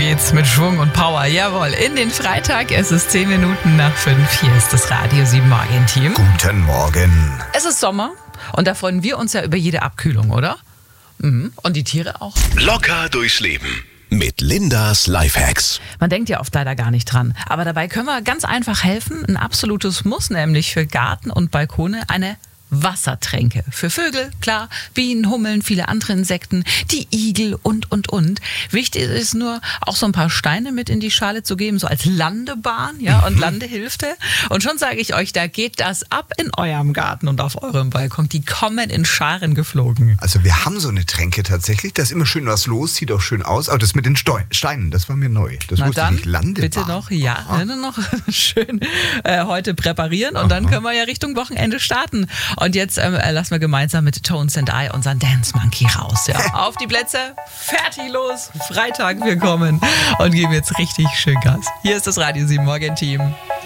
geht's mit Schwung und Power. Jawohl, in den Freitag. Es ist 10 Minuten nach 5. Hier ist das Radio 7 Morgen-Team. Guten Morgen. Es ist Sommer und da freuen wir uns ja über jede Abkühlung, oder? Und die Tiere auch. Locker durchs Leben mit Lindas Lifehacks. Man denkt ja oft leider gar nicht dran. Aber dabei können wir ganz einfach helfen. Ein absolutes Muss, nämlich für Garten und Balkone eine Wassertränke. Für Vögel, klar, Bienen, Hummeln, viele andere Insekten, die Igel und. Wichtig ist nur, auch so ein paar Steine mit in die Schale zu geben, so als Landebahn, ja, und Landehilfe. Und schon sage ich euch, da geht das ab in eurem Garten und auf eurem Balkon. Die kommen in Scharen geflogen. Also wir haben so eine Tränke tatsächlich, da ist immer schön was los, sieht auch schön aus. Aber das mit den Steinen, das war mir neu. Das Na wusste dann, ich nicht. Landebahn. bitte noch, ja, noch schön heute präparieren und dann können wir ja Richtung Wochenende starten. Und jetzt lassen wir gemeinsam mit Tones and I unseren Dance Monkey raus. Ja. Auf die Plätze, fertig, los. Freitag, wir kommen und geben jetzt richtig schön Gas. Hier ist das Radio 7 Morgen Team.